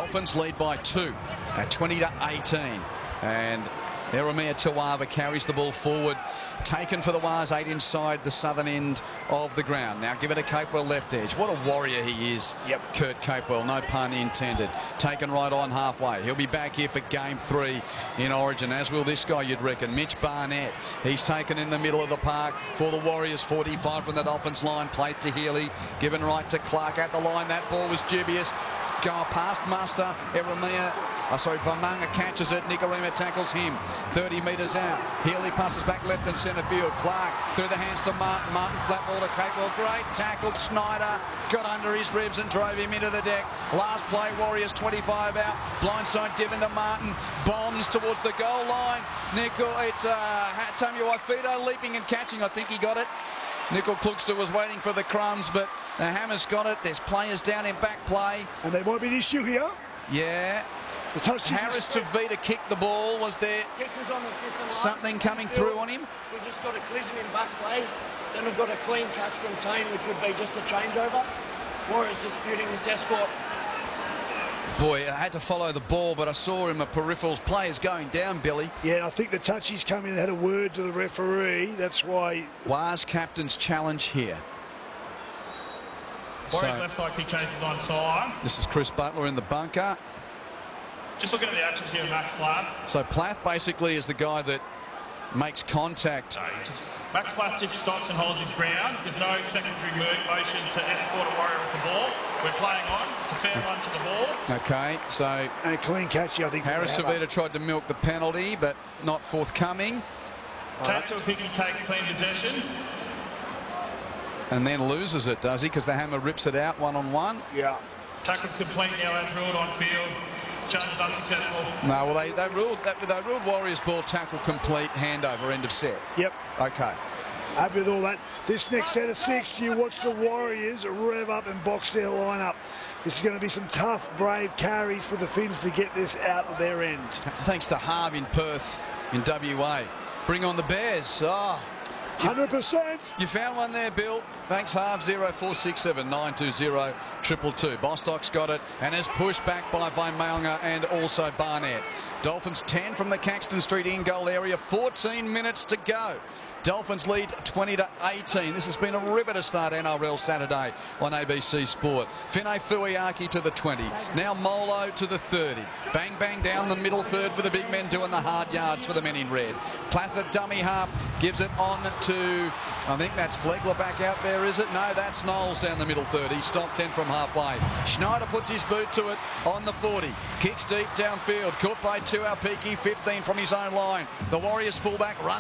Dolphins lead by 2 at 20-18. And Eremia Tawava carries the ball forward. Taken for the Wars, 8 inside the southern end of the ground. Now give it to Capewell left edge. What a warrior he is, Kurt Capewell, no pun intended. Taken right on halfway. He'll be back here for game 3 in Origin, as will this guy, you'd reckon, Mitch Barnett. He's taken in the middle of the park for the Warriors. 45 from the Dolphins line. Played to Healy. Given right to Clark at the line. That ball was dubious. Go past Muster. Bamanga catches it. Nicarima tackles him. 30 metres out. Healy passes back left and centre field. Clark through the hands to Martin. Martin flat ball to Capewell. Great tackle. Schneider got under his ribs and drove him into the deck. Last play, Warriors 25 out. Blindside given to Martin. Bombs towards the goal line. It's Tamu Waifito leaping and catching. I think he got it. Nickel Klugster was waiting for the crumbs, but the Hammers got it. There's players down in back play. And there might be an issue here. Yeah. Harris to Vita kicked the ball. Was there something coming through on him? We've just got a collision in back play. Then we've got a clean catch from Tane, which would be just a changeover. Warriors disputing this escort. Boy, I had to follow the ball, but I saw him at peripherals. Players going down, Billy. Yeah, I think the touchies come in and had a word to the referee. That's why. Waz captain's challenge here. Warriors left side kick changes on side. This is Chris Butler in the bunker. Just looking at the actions here, Max Plath. So Plath basically is the guy that makes contact. Max Plath just stops and holds his ground. There's no secondary motion to escort a Warrior off the ball. We're playing on. It's a fair run to the ball. Okay, so... And a clean catch, I think. Harris Savita tried to milk the penalty, but not forthcoming. Tato Picky takes clean possession. And then loses it, does he? Because the Hammer rips it out one-on-one. Yeah. Tackle's complete now as ruled on field. Charges unsuccessful. No, well, they ruled Warriors ball tackle complete, handover, end of set. Yep. Okay. Happy with all that. This next set of 6, you watch the Warriors rev up and box their line-up. This is going to be some tough, brave carries for the Finns to get this out of their end. Thanks to Harv in Perth, in WA. Bring on the Bears. 100%. You found one there, Bill. Thanks, Harv. 0467 920 222. Bostock's got it and is pushed back by Vaimaunga and also Barnett. Dolphins 10 from the Caxton Street in-goal area. 14 minutes to go. Dolphins lead 20-18. This has been a riveter start NRL Saturday on ABC Sport. Finay Fuiaki to the 20. Now Molo to the 30. Bang, bang down the middle third for the big men doing the hard yards for the men in red. Plath at dummy half gives it on to, I think that's Flegler back out there, is it? No, that's Knowles down the middle third. He stopped 10 from halfway. Schneider puts his boot to it on the 40. Kicks deep downfield. Caught by Tuaupiki, 15 from his own line. The Warriors fullback runs